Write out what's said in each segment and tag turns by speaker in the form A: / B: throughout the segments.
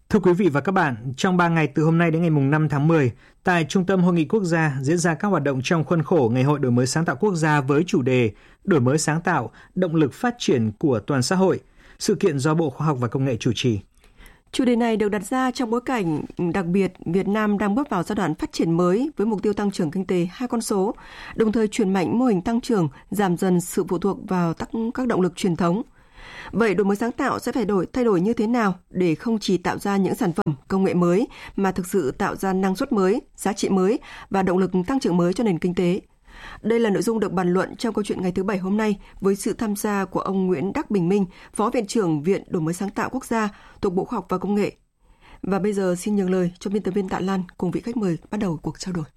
A: Thưa quý vị và các bạn, trong 3 ngày từ hôm nay đến ngày 5 tháng 10, tại Trung tâm Hội nghị Quốc gia diễn ra các hoạt động trong khuôn khổ Ngày hội đổi mới sáng tạo quốc gia với chủ đề Đổi mới sáng tạo, động lực phát triển của toàn xã hội. Sự kiện do Bộ Khoa học và Công nghệ chủ trì.
B: Chủ đề này được đặt ra trong bối cảnh đặc biệt Việt Nam đang bước vào giai đoạn phát triển mới với mục tiêu tăng trưởng kinh tế 2 con số, đồng thời chuyển mạnh mô hình tăng trưởng, giảm dần sự phụ thuộc vào các động lực truyền thống. Vậy đổi mới sáng tạo sẽ phải thay đổi như thế nào để không chỉ tạo ra những sản phẩm công nghệ mới mà thực sự tạo ra năng suất mới, giá trị mới và động lực tăng trưởng mới cho nền kinh tế? Đây là nội dung được bàn luận trong câu chuyện ngày thứ Bảy hôm nay với sự tham gia của ông Nguyễn Đắc Bình Minh, Phó Viện trưởng Viện Đổi mới sáng tạo quốc gia thuộc Bộ Khoa học và Công nghệ. Và bây giờ xin nhường lời cho biên tập viên Tạ Lan cùng vị khách mời bắt đầu cuộc trao đổi.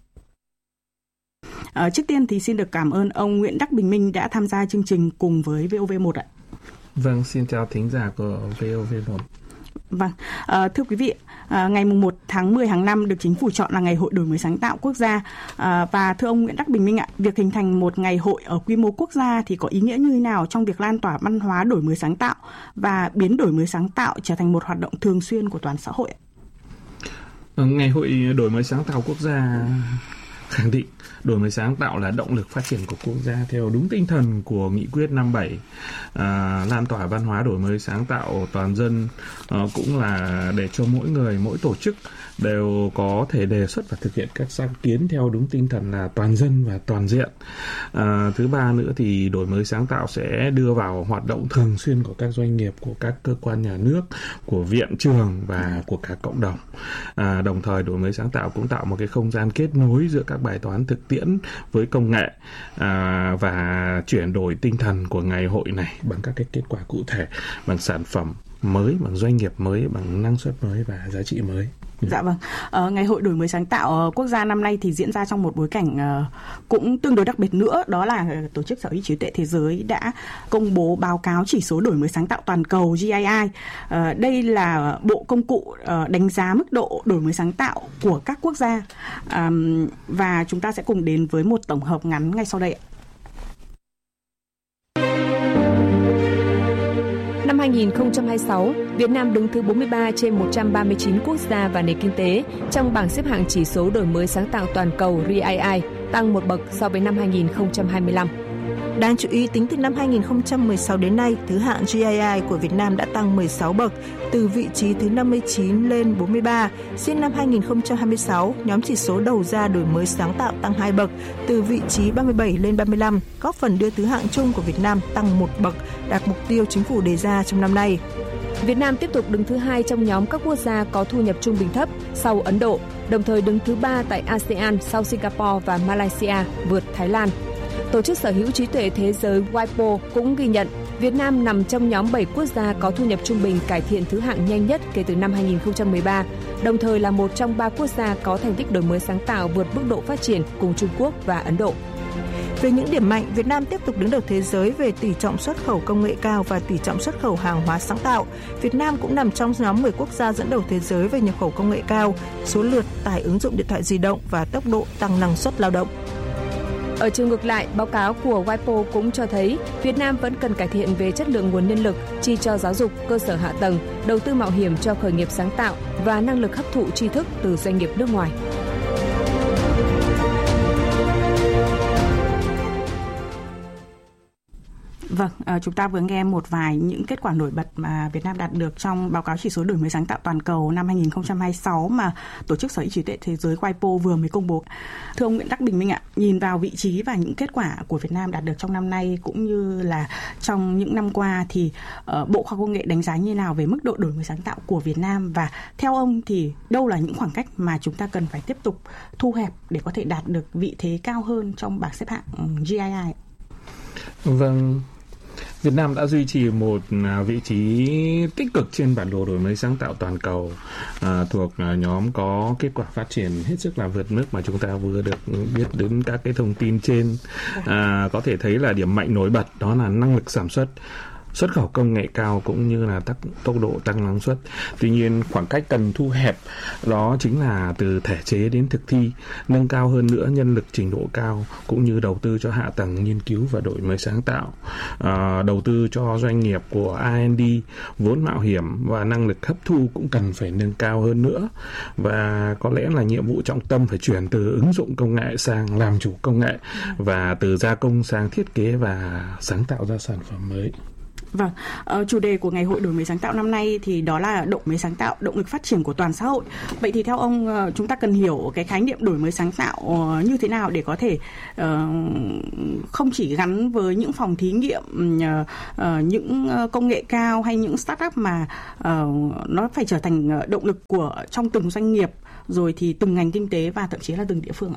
C: Trước tiên thì xin được cảm ơn ông Nguyễn Đắc Bình Minh đã tham gia chương trình cùng với VOV1 ạ.
D: Vâng, xin chào thính giả của VOV1.
C: Vâng, thưa quý vị, ngày 1 tháng 10 hàng năm được Chính phủ chọn là Ngày hội đổi mới sáng tạo quốc gia. Và thưa ông Nguyễn Đắc Bình Minh ạ, việc hình thành một ngày hội ở quy mô quốc gia thì có ý nghĩa như thế nào trong việc lan tỏa văn hóa đổi mới sáng tạo và biến đổi mới sáng tạo trở thành một hoạt động thường xuyên của toàn xã hội ạ?
D: Ngày hội đổi mới sáng tạo quốc gia khẳng định đổi mới sáng tạo là động lực phát triển của quốc gia theo đúng tinh thần của Nghị quyết 57. Lan tỏa văn hóa đổi mới sáng tạo toàn dân cũng là để cho mỗi người, mỗi tổ chức đều có thể đề xuất và thực hiện các sáng kiến theo đúng tinh thần là toàn dân và toàn diện. Thứ ba nữa thì đổi mới sáng tạo sẽ đưa vào hoạt động thường xuyên của các doanh nghiệp, của các cơ quan nhà nước, của viện trường và của cả cộng đồng. Đồng thời đổi mới sáng tạo cũng tạo một cái không gian kết nối giữa các bài toán thực tiễn với công nghệ và chuyển đổi tinh thần của ngày hội này bằng các cái kết quả cụ thể, bằng sản phẩm mới, bằng doanh nghiệp mới, bằng năng suất mới và giá trị mới.
C: Dạ vâng, Ngày hội đổi mới sáng tạo quốc gia năm nay thì diễn ra trong một bối cảnh cũng tương đối đặc biệt nữa, đó là Tổ chức Sở hữu trí tuệ thế giới đã công bố báo cáo chỉ số đổi mới sáng tạo toàn cầu GII. Đây là bộ công cụ đánh giá mức độ đổi mới sáng tạo của các quốc gia, và chúng ta sẽ cùng đến với một tổng hợp ngắn ngay sau đây ạ.
E: Năm 2026, Việt Nam đứng thứ 43 trên 139 quốc gia và nền kinh tế trong bảng xếp hạng chỉ số đổi mới sáng tạo toàn cầu GII, tăng một bậc so với năm 2025.
F: Đáng chú ý, tính từ năm 2016 đến nay, thứ hạng GII của Việt Nam đã tăng 16 bậc, từ vị trí thứ 59 lên 43. Riêng năm 2026, nhóm chỉ số đầu ra đổi mới sáng tạo tăng 2 bậc, từ vị trí 37 lên 35, góp phần đưa thứ hạng chung của Việt Nam tăng 1 bậc, đạt mục tiêu chính phủ đề ra trong năm nay.
E: Việt Nam tiếp tục đứng thứ 2 trong nhóm các quốc gia có thu nhập trung bình thấp sau Ấn Độ, đồng thời đứng thứ 3 tại ASEAN sau Singapore và Malaysia, vượt Thái Lan. Tổ chức Sở hữu trí tuệ thế giới WIPO cũng ghi nhận Việt Nam nằm trong nhóm 7 quốc gia có thu nhập trung bình cải thiện thứ hạng nhanh nhất kể từ năm 2013, đồng thời là một trong 3 quốc gia có thành tích đổi mới sáng tạo vượt mức độ phát triển cùng Trung Quốc và Ấn Độ.
F: Về những điểm mạnh, Việt Nam tiếp tục đứng đầu thế giới về tỷ trọng xuất khẩu công nghệ cao và tỷ trọng xuất khẩu hàng hóa sáng tạo. Việt Nam cũng nằm trong nhóm 10 quốc gia dẫn đầu thế giới về nhập khẩu công nghệ cao, số lượt tải ứng dụng điện thoại di động và tốc độ tăng năng suất lao động.
E: Ở chiều ngược lại, báo cáo của WIPO cũng cho thấy Việt Nam vẫn cần cải thiện về chất lượng nguồn nhân lực, chi cho giáo dục, cơ sở hạ tầng, đầu tư mạo hiểm cho khởi nghiệp sáng tạo và năng lực hấp thụ tri thức từ doanh nghiệp nước ngoài.
C: Vâng, chúng ta vừa nghe một vài những kết quả nổi bật mà Việt Nam đạt được trong báo cáo chỉ số đổi mới sáng tạo toàn cầu năm 2026 mà Tổ chức Sở hữu trí tuệ thế giới WIPO vừa mới công bố. Thưa ông Nguyễn Đắc Bình Minh ạ, nhìn vào vị trí và những kết quả của Việt Nam đạt được trong năm nay cũng như là trong những năm qua thì Bộ Khoa học Công nghệ đánh giá như nào về mức độ đổi mới sáng tạo của Việt Nam, và theo ông thì đâu là những khoảng cách mà chúng ta cần phải tiếp tục thu hẹp để có thể đạt được vị thế cao hơn trong bảng xếp hạng GII?
D: Vâng, Việt Nam đã duy trì một vị trí tích cực trên bản đồ đổi mới sáng tạo toàn cầu, thuộc nhóm có kết quả phát triển hết sức là vượt mức mà chúng ta vừa được biết đến các cái thông tin trên. Có thể thấy là điểm mạnh nổi bật đó là năng lực sản xuất. xuất khẩu công nghệ cao cũng như là tốc độ tăng năng suất. Tuy nhiên, khoảng cách cần thu hẹp đó chính là từ thể chế đến thực thi, nâng cao hơn nữa nhân lực trình độ cao cũng như đầu tư cho hạ tầng nghiên cứu và đổi mới sáng tạo, đầu tư cho doanh nghiệp của R&D, vốn mạo hiểm và năng lực hấp thu cũng cần phải nâng cao hơn nữa. Và có lẽ là nhiệm vụ trọng tâm phải chuyển từ ứng dụng công nghệ sang làm chủ công nghệ, và từ gia công sang thiết kế và sáng tạo ra sản phẩm mới.
C: Vâng, chủ đề của Ngày hội đổi mới sáng tạo năm nay thì đó là đổi mới sáng tạo, động lực phát triển của toàn xã hội. Vậy thì theo ông, chúng ta cần hiểu cái khái niệm đổi mới sáng tạo như thế nào để có thể không chỉ gắn với những phòng thí nghiệm, những công nghệ cao hay những startup mà nó phải trở thành động lực của trong từng doanh nghiệp, rồi thì từng ngành kinh tế và thậm chí là từng địa phương ạ?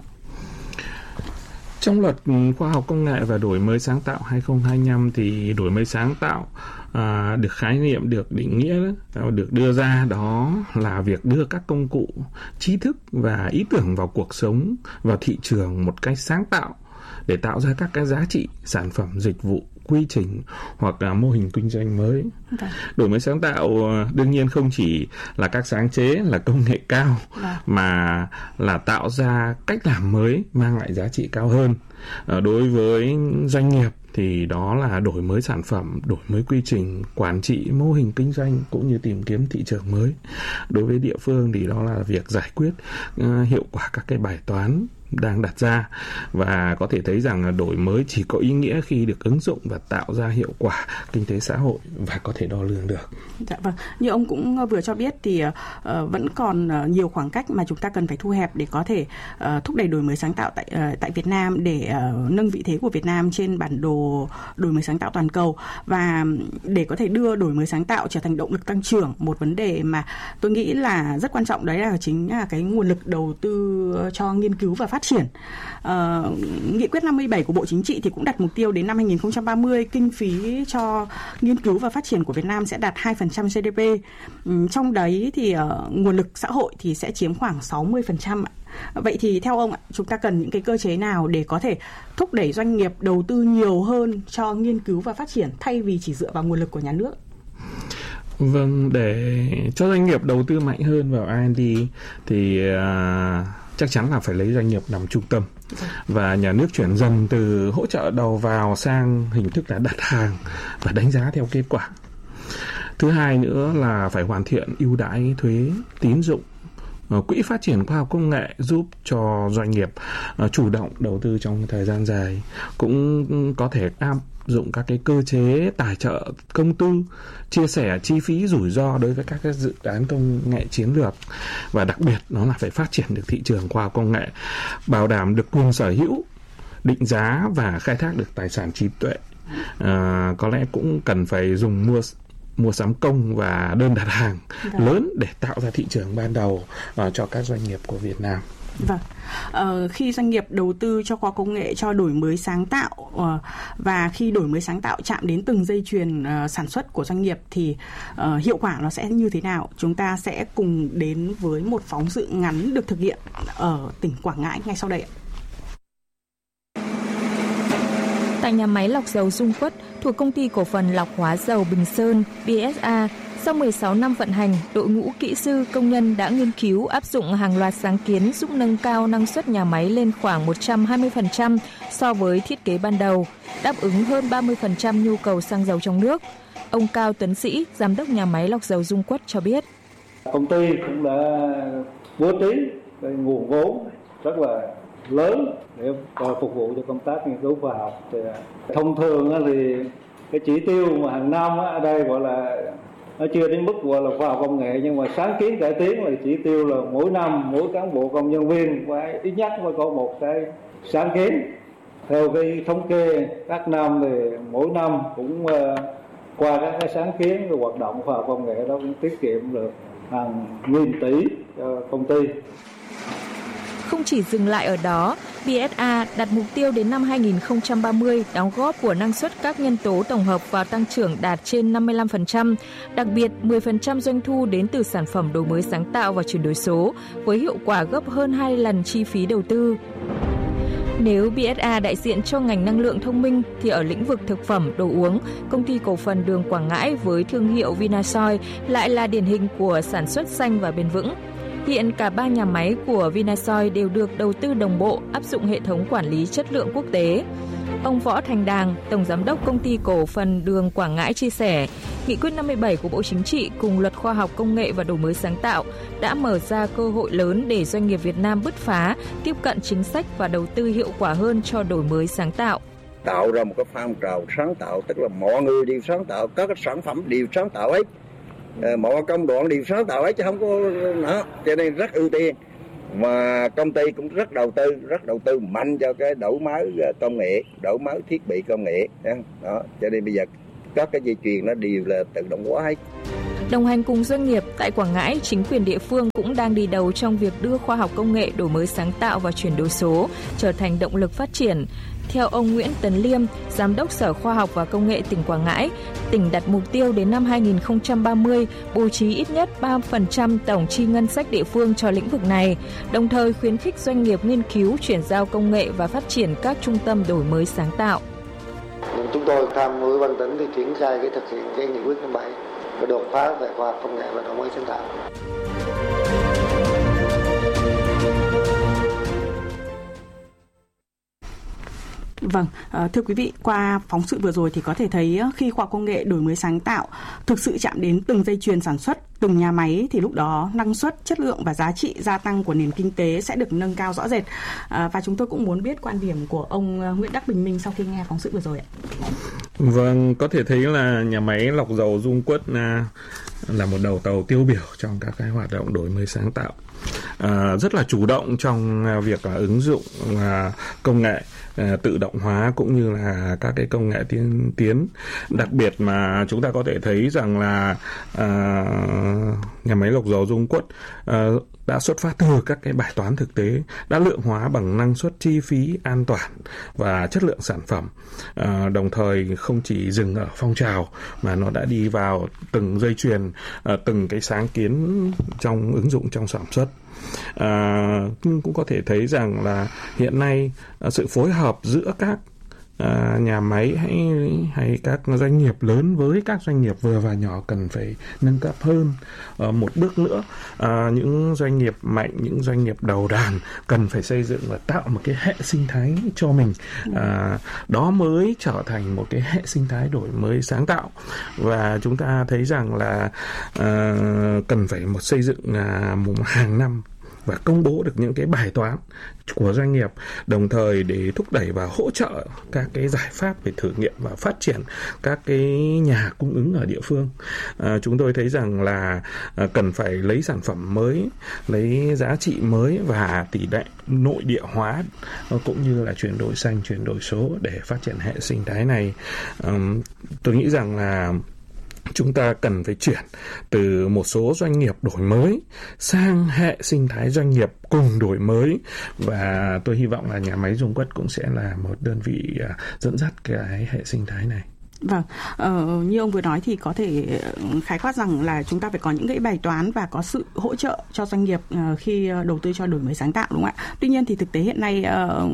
D: Trong luật khoa học công nghệ và đổi mới sáng tạo 2025 thì đổi mới sáng tạo được khái niệm, được định nghĩa, được đưa ra đó là việc đưa các công cụ, trí thức và ý tưởng vào cuộc sống, vào thị trường một cách sáng tạo để tạo ra các cái giá trị, sản phẩm, dịch vụ, quy trình hoặc là mô hình kinh doanh mới. Đổi mới sáng tạo đương nhiên không chỉ là các sáng chế, là công nghệ cao, mà là tạo ra cách làm mới mang lại giá trị cao hơn. Đối với doanh nghiệp thì đó là đổi mới sản phẩm, đổi mới quy trình, quản trị, mô hình kinh doanh cũng như tìm kiếm thị trường mới. Đối với địa phương thì đó là việc giải quyết hiệu quả các cái bài toán đang đặt ra, và có thể thấy rằng đổi mới chỉ có ý nghĩa khi được ứng dụng và tạo ra hiệu quả kinh tế xã hội và có thể đo lường được.
C: Dạ vâng, như ông cũng vừa cho biết thì vẫn còn nhiều khoảng cách mà chúng ta cần phải thu hẹp để có thể thúc đẩy đổi mới sáng tạo tại Việt Nam, để nâng vị thế của Việt Nam trên bản đồ đổi mới sáng tạo toàn cầu, và để có thể đưa đổi mới sáng tạo trở thành động lực tăng trưởng. Một vấn đề mà tôi nghĩ là rất quan trọng đấy là chính là cái nguồn lực đầu tư cho nghiên cứu và phát triển. Nghị quyết 57 của Bộ Chính trị thì cũng đặt mục tiêu đến năm 2030 kinh phí cho nghiên cứu và phát triển của Việt Nam sẽ đạt 2% GDP. Trong đấy thì nguồn lực xã hội thì sẽ chiếm khoảng 60%. Vậy thì theo ông, chúng ta cần những cái cơ chế nào để có thể thúc đẩy doanh nghiệp đầu tư nhiều hơn cho nghiên cứu và phát triển thay vì chỉ dựa vào nguồn lực của nhà nước?
D: Vâng, để cho doanh nghiệp đầu tư mạnh hơn vào R&D thì chắc chắn là phải lấy doanh nghiệp làm trung tâm, và nhà nước chuyển dần từ hỗ trợ đầu vào sang hình thức là đặt hàng và đánh giá theo kết quả. Thứ hai nữa là phải hoàn thiện ưu đãi thuế, tín dụng, quỹ phát triển khoa học công nghệ giúp cho doanh nghiệp chủ động đầu tư trong thời gian dài. Cũng có thể áp dụng các cái cơ chế tài trợ công tư, chia sẻ chi phí rủi ro đối với các cái dự án công nghệ chiến lược, và đặc biệt nó là phải phát triển được thị trường khoa học công nghệ, bảo đảm được quyền sở hữu, định giá và khai thác được tài sản trí tuệ. Có lẽ cũng cần phải dùng mua sắm công và đơn đặt hàng lớn để tạo ra thị trường ban đầu cho các doanh nghiệp của Việt Nam.
C: Vâng, khi doanh nghiệp đầu tư cho khoa công nghệ, cho đổi mới sáng tạo, và khi đổi mới sáng tạo chạm đến từng dây chuyền sản xuất của doanh nghiệp thì hiệu quả nó sẽ như thế nào? Chúng ta sẽ cùng đến với một phóng sự ngắn được thực hiện ở tỉnh Quảng Ngãi ngay sau đây.
E: Tại nhà máy lọc dầu Dung Quất thuộc Công ty Cổ phần Lọc hóa dầu Bình Sơn BSA, sau 16 năm vận hành, đội ngũ kỹ sư công nhân đã nghiên cứu áp dụng hàng loạt sáng kiến giúp nâng cao năng suất nhà máy lên khoảng 120% so với thiết kế ban đầu, đáp ứng hơn 30% nhu cầu xăng dầu trong nước. Ông Cao Tấn Sĩ, giám đốc nhà máy lọc dầu Dung Quất cho biết.
G: Công ty cũng đã bố trí nguồn vốn rất là lớn để phục vụ cho công tác nghiên cứu khoa học. Thông thường thì cái chỉ tiêu mà hàng năm ở đây gọi là nó chưa đến mức gọi là khoa học công nghệ, nhưng mà sáng kiến cải tiến là chỉ tiêu là mỗi năm mỗi cán bộ công nhân viên phải ít nhất phải có một cái sáng kiến. Theo cái thống kê các năm thì mỗi năm cũng qua các cái sáng kiến và hoạt động khoa học công nghệ đó cũng tiết kiệm được hàng nghìn tỷ cho công ty.
E: Không chỉ dừng lại ở đó, BSA đặt mục tiêu đến năm 2030 đóng góp của năng suất các nhân tố tổng hợp vào tăng trưởng đạt trên 55%, đặc biệt 10% doanh thu đến từ sản phẩm đổi mới sáng tạo và chuyển đổi số, với hiệu quả gấp hơn 2 lần chi phí đầu tư. Nếu BSA đại diện cho ngành năng lượng thông minh thì ở lĩnh vực thực phẩm, đồ uống, công ty cổ phần đường Quảng Ngãi với thương hiệu Vinasoy lại là điển hình của sản xuất xanh và bền vững. Hiện cả 3 nhà máy của Vinasoy đều được đầu tư đồng bộ, áp dụng hệ thống quản lý chất lượng quốc tế. Ông Võ Thành Đàng, Tổng Giám đốc Công ty Cổ phần Đường Quảng Ngãi chia sẻ, Nghị quyết 57 của Bộ Chính trị cùng Luật Khoa học Công nghệ và Đổi mới sáng tạo đã mở ra cơ hội lớn để doanh nghiệp Việt Nam bứt phá, tiếp cận chính sách và đầu tư hiệu quả hơn cho đổi mới sáng tạo.
H: Tạo ra một cái phong trào sáng tạo, tức là mọi người đều sáng tạo, các cái sản phẩm đều sáng tạo hết, mọi công đoạn đều sáng tạo hết chứ không có nữa, cho nên rất ưu tiên. Mà công ty cũng rất đầu tư mạnh cho cái đổi mới công nghệ, đổi mới thiết bị công nghệ đó, cho nên bây giờ các cái dây chuyền nó đều là tự động hóa hết.
E: Đồng hành cùng doanh nghiệp, tại Quảng Ngãi, chính quyền địa phương cũng đang đi đầu trong việc đưa khoa học công nghệ, đổi mới sáng tạo và chuyển đổi số trở thành động lực phát triển. Theo ông Nguyễn Tấn Liêm, Giám đốc Sở Khoa học và Công nghệ tỉnh Quảng Ngãi, tỉnh đặt mục tiêu đến năm 2030 bố trí ít nhất 3% tổng chi ngân sách địa phương cho lĩnh vực này, đồng thời khuyến khích doanh nghiệp nghiên cứu, chuyển giao công nghệ và phát triển các trung tâm đổi mới sáng tạo.
I: Chúng tôi tham mưu ban tỉnh thì triển khai thực hiện cái nghị quyết 57 và đột phá về khoa học công nghệ và đổi mới sáng tạo.
C: Vâng, thưa quý vị, qua phóng sự vừa rồi thì có thể thấy khi khoa học công nghệ đổi mới sáng tạo thực sự chạm đến từng dây chuyền sản xuất, từng nhà máy thì lúc đó năng suất, chất lượng và giá trị gia tăng của nền kinh tế sẽ được nâng cao rõ rệt. Và chúng tôi cũng muốn biết quan điểm của ông Nguyễn Đắc Bình Minh sau khi nghe phóng sự vừa rồi ạ.
D: Vâng, có thể thấy là nhà máy lọc dầu Dung Quất là một đầu tàu tiêu biểu trong các cái hoạt động đổi mới sáng tạo. Rất là chủ động trong việc ứng dụng công nghệ tự động hóa cũng như là các cái công nghệ tiên tiến. Đặc biệt mà chúng ta có thể thấy rằng là nhà máy lọc dầu Dung Quất đã xuất phát từ các cái bài toán thực tế, đã lượng hóa bằng năng suất, chi phí, an toàn và chất lượng sản phẩm. Đồng thời không chỉ dừng ở phong trào mà nó đã đi vào từng dây chuyền, từng cái sáng kiến trong ứng dụng trong sản xuất. Nhưng cũng có thể thấy rằng là hiện nay sự phối hợp giữa các nhà máy hay các doanh nghiệp lớn với các doanh nghiệp vừa và nhỏ cần phải nâng cấp hơn một bước nữa. Những doanh nghiệp mạnh, những doanh nghiệp đầu đàn cần phải xây dựng và tạo một cái hệ sinh thái cho mình. Đó mới trở thành một cái hệ sinh thái đổi mới sáng tạo. Và chúng ta thấy rằng là cần phải xây dựng hàng năm và công bố được những cái bài toán của doanh nghiệp, đồng thời để thúc đẩy và hỗ trợ các cái giải pháp về thử nghiệm và phát triển các cái nhà cung ứng ở địa phương. Chúng tôi thấy rằng là cần phải lấy sản phẩm mới, lấy giá trị mới và tỷ lệ nội địa hóa cũng như là chuyển đổi xanh, chuyển đổi số để phát triển hệ sinh thái này. Tôi nghĩ rằng là chúng ta cần phải chuyển từ một số doanh nghiệp đổi mới sang hệ sinh thái doanh nghiệp cùng đổi mới, và tôi hy vọng là nhà máy Dung Quất cũng sẽ là một đơn vị dẫn dắt cái hệ sinh thái này.
C: Vâng, như ông vừa nói thì có thể khái quát rằng là chúng ta phải có những cái bài toán và có sự hỗ trợ cho doanh nghiệp khi đầu tư cho đổi mới sáng tạo, đúng không ạ? Tuy nhiên thì thực tế hiện nay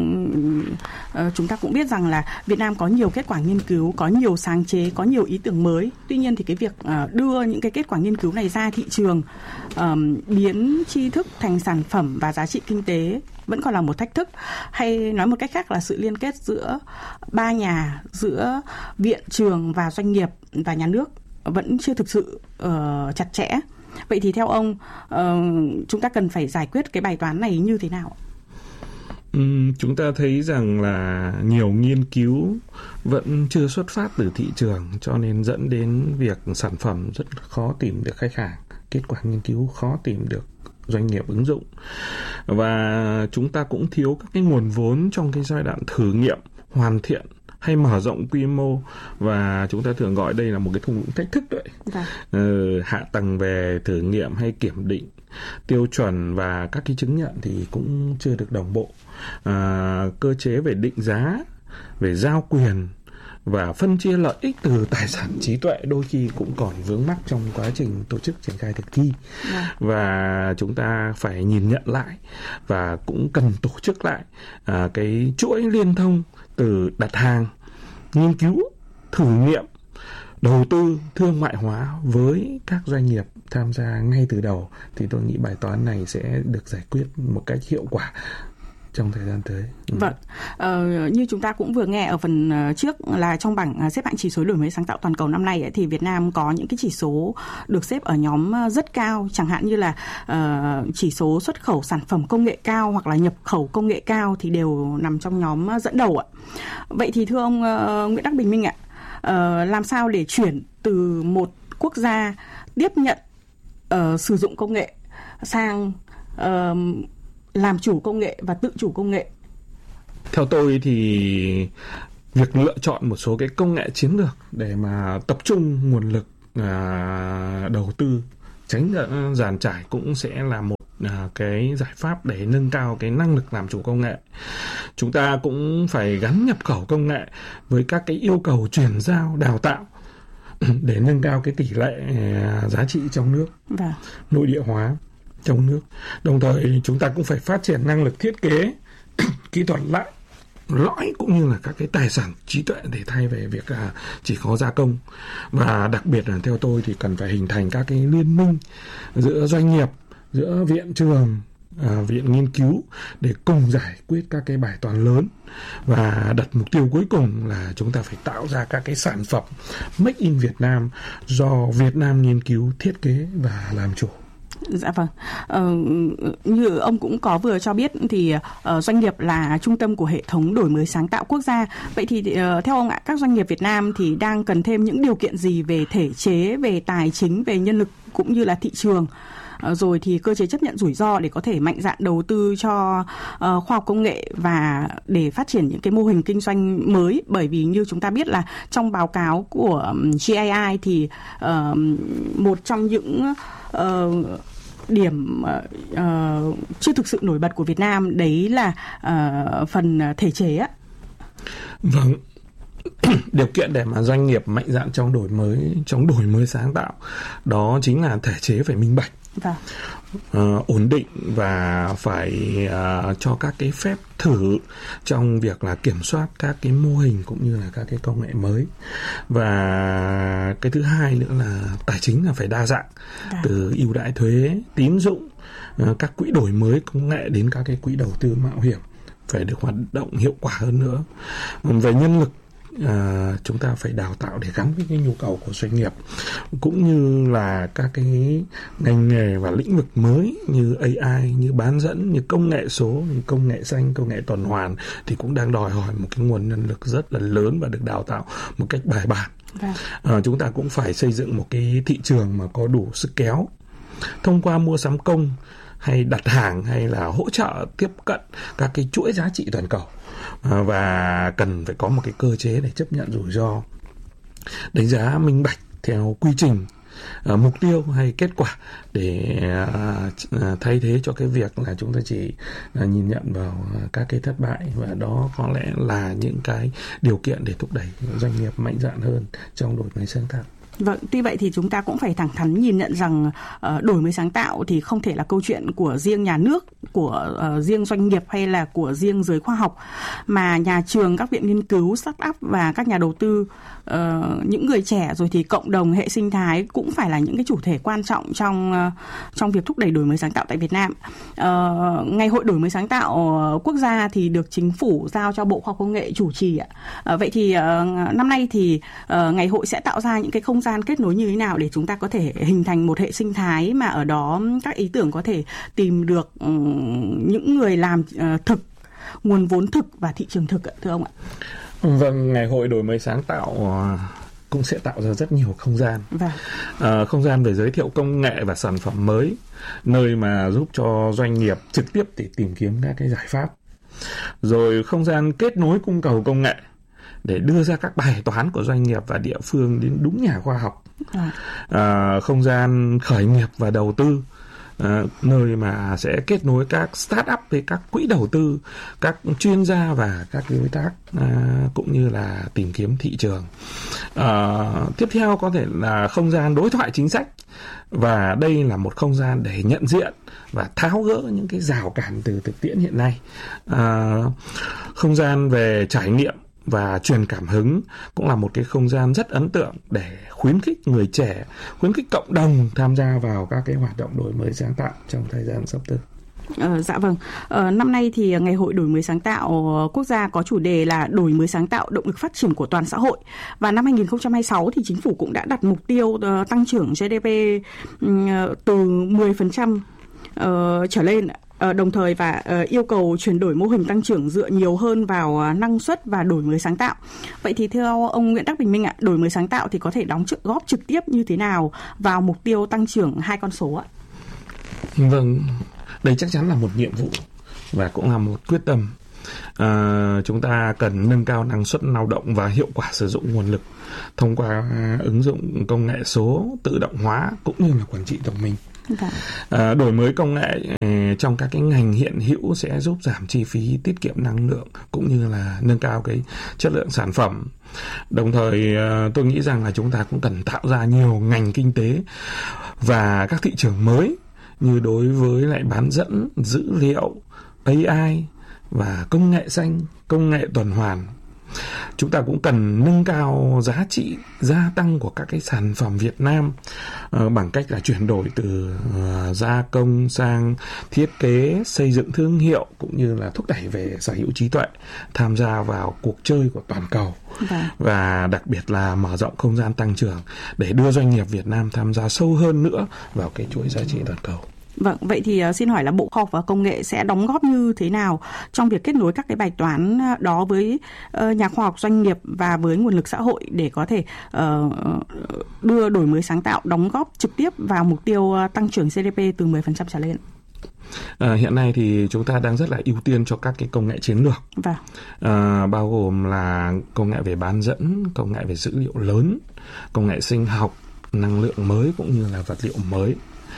C: chúng ta cũng biết rằng là Việt Nam có nhiều kết quả nghiên cứu, có nhiều sáng chế, có nhiều ý tưởng mới. Tuy nhiên thì cái việc đưa những cái kết quả nghiên cứu này ra thị trường, biến tri thức thành sản phẩm và giá trị kinh tế vẫn còn là một thách thức, hay nói một cách khác là sự liên kết giữa ba nhà, giữa viện, trường và doanh nghiệp và nhà nước vẫn chưa thực sự chặt chẽ. Vậy thì theo ông, chúng ta cần phải giải quyết cái bài toán này như thế nào?
D: Chúng ta thấy rằng là nhiều nghiên cứu vẫn chưa xuất phát từ thị trường, cho nên dẫn đến việc sản phẩm rất khó tìm được khách hàng, kết quả nghiên cứu khó tìm được doanh nghiệp ứng dụng. Và chúng ta cũng thiếu các cái nguồn vốn trong cái giai đoạn thử nghiệm, hoàn thiện hay mở rộng quy mô, và chúng ta thường gọi đây là một cái thung lũng thách thức đấy. Hạ tầng về thử nghiệm hay kiểm định, tiêu chuẩn và các cái chứng nhận thì cũng chưa được đồng bộ. Cơ chế về định giá, về giao quyền, và phân chia lợi ích từ tài sản trí tuệ đôi khi cũng còn vướng mắc trong quá trình tổ chức triển khai thực thi. Và chúng ta phải nhìn nhận lại và cũng cần tổ chức lại cái chuỗi liên thông từ đặt hàng, nghiên cứu, thử nghiệm, đầu tư, thương mại hóa với các doanh nghiệp tham gia ngay từ đầu, thì tôi nghĩ bài toán này sẽ được giải quyết một cách hiệu quả trong thời gian tới.
C: Vâng, như chúng ta cũng vừa nghe ở phần trước là trong bảng xếp hạng chỉ số đổi mới sáng tạo toàn cầu năm nay ấy, thì Việt Nam có những cái chỉ số được xếp ở nhóm rất cao, chẳng hạn như là chỉ số xuất khẩu sản phẩm công nghệ cao hoặc là nhập khẩu công nghệ cao thì đều nằm trong nhóm dẫn đầu ạ. Vậy thì thưa ông Nguyễn Đắc Bình Minh ạ, làm sao để chuyển từ một quốc gia tiếp nhận sử dụng công nghệ sang làm chủ công nghệ và tự chủ công nghệ?
D: Theo tôi thì việc lựa chọn một số cái công nghệ chiến lược để mà tập trung nguồn lực đầu tư, tránh giàn trải cũng sẽ là một cái giải pháp để nâng cao cái năng lực làm chủ công nghệ. Chúng ta cũng phải gắn nhập khẩu công nghệ với các cái yêu cầu chuyển giao, đào tạo để nâng cao cái tỷ lệ giá trị trong nước, nội địa hóa trong nước. Đồng thời chúng ta cũng phải phát triển năng lực thiết kế, kỹ thuật lõi cũng như là các cái tài sản trí tuệ để thay về việc chỉ có gia công. Và đặc biệt là theo tôi thì cần phải hình thành các cái liên minh giữa doanh nghiệp, giữa viện trường, viện nghiên cứu để cùng giải quyết các cái bài toán lớn, và đặt mục tiêu cuối cùng là chúng ta phải tạo ra các cái sản phẩm Make in Việt Nam do Việt Nam nghiên cứu, thiết kế và làm chủ.
C: Dạ vâng. Như ông cũng có vừa cho biết thì doanh nghiệp là trung tâm của hệ thống đổi mới sáng tạo quốc gia. Vậy thì theo ông ạ, các doanh nghiệp Việt Nam thì đang cần thêm những điều kiện gì về thể chế, về tài chính, về nhân lực cũng như là thị trường, rồi thì cơ chế chấp nhận rủi ro để có thể mạnh dạn đầu tư cho khoa học công nghệ và để phát triển những cái mô hình kinh doanh mới? Bởi vì như chúng ta biết là trong báo cáo của GII thì một trong những điểm chưa thực sự nổi bật của Việt Nam đấy là phần thể chế á.
D: Vâng. Điều kiện để mà doanh nghiệp mạnh dạn trong đổi mới sáng tạo đó chính là thể chế phải minh bạch, ổn định và phải cho các cái phép thử trong việc là kiểm soát các cái mô hình cũng như là các cái công nghệ mới. Và cái thứ hai nữa là tài chính là phải đa dạng, từ ưu đãi thuế, tín dụng, các quỹ đổi mới công nghệ đến các cái quỹ đầu tư mạo hiểm phải được hoạt động hiệu quả hơn nữa. Về nhân lực, chúng ta phải đào tạo để gắn với cái nhu cầu của doanh nghiệp, cũng như là các cái ngành nghề và lĩnh vực mới như AI, như bán dẫn, như công nghệ số, như công nghệ xanh, công nghệ tuần hoàn thì cũng đang đòi hỏi một cái nguồn nhân lực rất là lớn và được đào tạo một cách bài bản. Chúng ta cũng phải xây dựng một cái thị trường mà có đủ sức kéo thông qua mua sắm công hay đặt hàng hay là hỗ trợ tiếp cận các cái chuỗi giá trị toàn cầu. Và cần phải có một cái cơ chế để chấp nhận rủi ro, đánh giá minh bạch theo quy trình, mục tiêu hay kết quả để thay thế cho cái việc là chúng ta chỉ nhìn nhận vào các cái thất bại. Và đó có lẽ là những cái điều kiện để thúc đẩy doanh nghiệp mạnh dạn hơn trong đổi mới sáng tạo.
C: Vâng, tuy vậy thì chúng ta cũng phải thẳng thắn nhìn nhận rằng đổi mới sáng tạo thì không thể là câu chuyện của riêng nhà nước, của riêng doanh nghiệp hay là của riêng giới khoa học, mà nhà trường, các viện nghiên cứu, start-up và các nhà đầu tư, những người trẻ rồi thì cộng đồng, hệ sinh thái cũng phải là những cái chủ thể quan trọng trong việc thúc đẩy đổi mới sáng tạo tại Việt Nam. Ngày hội đổi mới sáng tạo quốc gia thì được chính phủ giao cho Bộ Khoa học Công nghệ chủ trì ạ. Vậy thì năm nay thì ngày hội sẽ tạo ra những cái không gian kết nối như thế nào để chúng ta có thể hình thành một hệ sinh thái mà ở đó các ý tưởng có thể tìm được những người làm thực, nguồn vốn thực và thị trường thực ạ, thưa ông ạ?
D: Vâng, ngày hội đổi mới sáng tạo cũng sẽ tạo ra rất nhiều không gian. Không gian về giới thiệu công nghệ và sản phẩm mới, nơi mà giúp cho doanh nghiệp trực tiếp để tìm kiếm các cái giải pháp. Rồi không gian kết nối cung cầu công nghệ để đưa ra các bài toán của doanh nghiệp và địa phương đến đúng nhà khoa học. Không gian khởi nghiệp và đầu tư, nơi mà sẽ kết nối các start-up với các quỹ đầu tư, các chuyên gia và các đối tác, cũng như là tìm kiếm thị trường. Tiếp theo có thể là không gian đối thoại chính sách, và đây là một không gian để nhận diện và tháo gỡ những cái rào cản từ thực tiễn hiện nay. Không gian về trải nghiệm và truyền cảm hứng cũng là một cái không gian rất ấn tượng để khuyến khích người trẻ, khuyến khích cộng đồng tham gia vào các cái hoạt động đổi mới sáng tạo trong thời gian sắp tới.
C: Dạ vâng. Năm nay thì Ngày hội đổi mới sáng tạo quốc gia có chủ đề là đổi mới sáng tạo động lực phát triển của toàn xã hội. Và năm 2026 thì chính phủ cũng đã đặt mục tiêu tăng trưởng GDP từ 10% trở lên, đồng thời và yêu cầu chuyển đổi mô hình tăng trưởng dựa nhiều hơn vào năng suất và đổi mới sáng tạo. Vậy thì theo ông Nguyễn Đắc Bình Minh ạ, đổi mới sáng tạo thì có thể đóng góp trực tiếp như thế nào vào mục tiêu tăng trưởng 2 con số ạ?
D: Vâng, đây chắc chắn là một nhiệm vụ và cũng là một quyết tâm. Chúng ta cần nâng cao năng suất lao động và hiệu quả sử dụng nguồn lực thông qua ứng dụng công nghệ số, tự động hóa cũng như là quản trị thông minh. Đổi mới công nghệ trong các cái ngành hiện hữu sẽ giúp giảm chi phí, tiết kiệm năng lượng cũng như là nâng cao cái chất lượng sản phẩm. Đồng thời tôi nghĩ rằng là chúng ta cũng cần tạo ra nhiều ngành kinh tế và các thị trường mới, như đối với lại bán dẫn, dữ liệu, AI và công nghệ xanh, công nghệ tuần hoàn. Chúng ta cũng cần nâng cao giá trị gia tăng của các cái sản phẩm Việt Nam bằng cách là chuyển đổi từ gia công sang thiết kế, xây dựng thương hiệu cũng như là thúc đẩy về sở hữu trí tuệ, tham gia vào cuộc chơi của toàn cầu. Và đặc biệt là mở rộng không gian tăng trưởng để đưa doanh nghiệp Việt Nam tham gia sâu hơn nữa vào cái chuỗi giá trị toàn cầu.
C: Vâng, vậy thì xin hỏi là Bộ Khoa học và Công nghệ sẽ đóng góp như thế nào trong việc kết nối các cái bài toán đó với nhà khoa học, doanh nghiệp và với nguồn lực xã hội để có thể đưa đổi mới sáng tạo đóng góp trực tiếp vào mục tiêu tăng trưởng GDP từ 10% trở lên?
D: Hiện nay thì chúng ta đang rất là ưu tiên cho các cái công nghệ chiến lược, bao gồm là công nghệ về bán dẫn, công nghệ về dữ liệu lớn, công nghệ sinh học, năng lượng mới cũng như là vật liệu mới.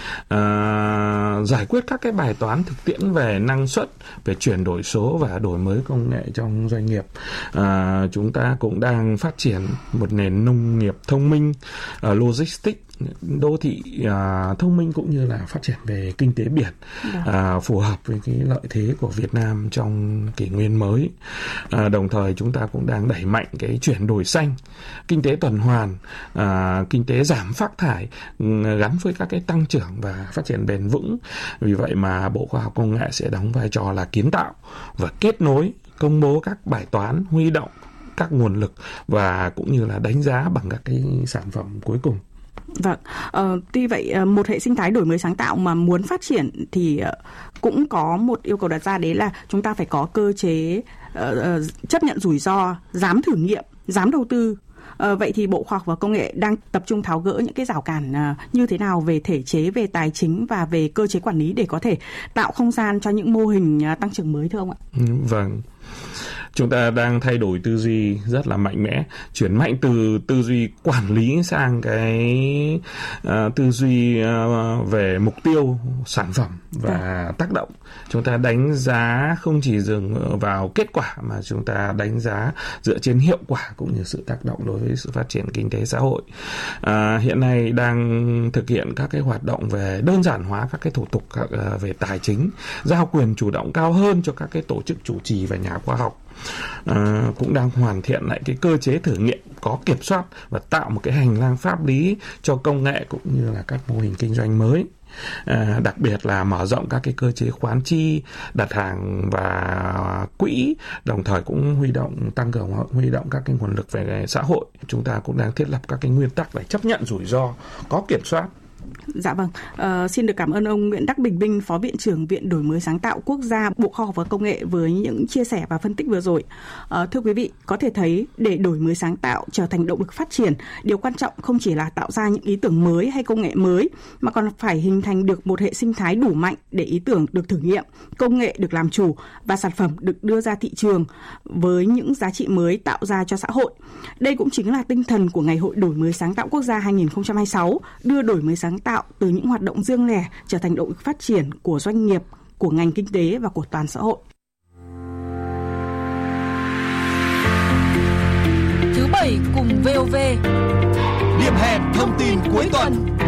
D: Giải quyết các cái bài toán thực tiễn về năng suất, về chuyển đổi số và đổi mới công nghệ trong doanh nghiệp. Chúng ta cũng đang phát triển một nền nông nghiệp thông minh, logistics, đô thị thông minh cũng như là phát triển về kinh tế biển, phù hợp với cái lợi thế của Việt Nam trong kỷ nguyên mới. Đồng thời chúng ta cũng đang đẩy mạnh cái chuyển đổi xanh, kinh tế tuần hoàn, kinh tế giảm phát thải gắn với các cái tăng trưởng và phát triển bền vững. Vì vậy mà Bộ Khoa học Công nghệ sẽ đóng vai trò là kiến tạo và kết nối, công bố các bài toán, huy động các nguồn lực và cũng như là đánh giá bằng các cái sản phẩm cuối cùng.
C: Vâng, tuy vậy một hệ sinh thái đổi mới sáng tạo mà muốn phát triển thì cũng có một yêu cầu đặt ra, đấy là chúng ta phải có cơ chế chấp nhận rủi ro, dám thử nghiệm, dám đầu tư. Vậy thì Bộ Khoa học và Công nghệ đang tập trung tháo gỡ những cái rào cản như thế nào về thể chế, về tài chính và về cơ chế quản lý để có thể tạo không gian cho những mô hình tăng trưởng mới thưa ông ạ?
D: Vâng. Chúng ta đang thay đổi tư duy rất là mạnh mẽ, chuyển mạnh từ tư duy quản lý sang cái tư duy về mục tiêu, sản phẩm và tác động. Chúng ta đánh giá không chỉ dừng vào kết quả mà chúng ta đánh giá dựa trên hiệu quả cũng như sự tác động đối với sự phát triển kinh tế xã hội. Hiện nay đang thực hiện các cái hoạt động về đơn giản hóa các cái thủ tục về tài chính, giao quyền chủ động cao hơn cho các cái tổ chức chủ trì và nhà khoa học. Cũng đang hoàn thiện lại cái cơ chế thử nghiệm có kiểm soát và tạo một cái hành lang pháp lý cho công nghệ cũng như là các mô hình kinh doanh mới. Đặc biệt là mở rộng các cái cơ chế khoán chi, đặt hàng và quỹ, đồng thời cũng tăng cường huy động các cái nguồn lực về xã hội. Chúng ta cũng đang thiết lập các cái nguyên tắc để chấp nhận rủi ro, có kiểm soát.
C: Dạ vâng, xin được cảm ơn ông Nguyễn Đắc Bình Minh, Phó Viện trưởng Viện Đổi mới sáng tạo Quốc gia, Bộ Khoa học và Công nghệ với những chia sẻ và phân tích vừa rồi. Thưa quý vị, có thể thấy để đổi mới sáng tạo trở thành động lực phát triển, điều quan trọng không chỉ là tạo ra những ý tưởng mới hay công nghệ mới, mà còn phải hình thành được một hệ sinh thái đủ mạnh để ý tưởng được thử nghiệm, công nghệ được làm chủ và sản phẩm được đưa ra thị trường với những giá trị mới tạo ra cho xã hội. Đây cũng chính là tinh thần của Ngày hội Đổi mới sáng tạo Quốc gia 2026, đưa đổi mới sáng sáng tạo từ những hoạt động riêng lẻ trở thành động lực phát triển của doanh nghiệp, của ngành kinh tế và của toàn xã hội.
J: Thứ Bảy cùng VOV. Điểm hẹn thông tin cuối tuần.